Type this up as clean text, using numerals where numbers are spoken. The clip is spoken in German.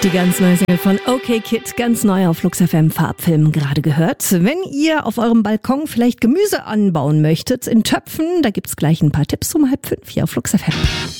Die ganz neue Single von OK Kid, ganz neu auf Flux FM, Farbfilm gerade gehört. Wenn ihr auf eurem Balkon vielleicht Gemüse anbauen möchtet in Töpfen, da gibt's gleich ein paar Tipps um 4:30 hier auf Flux FM.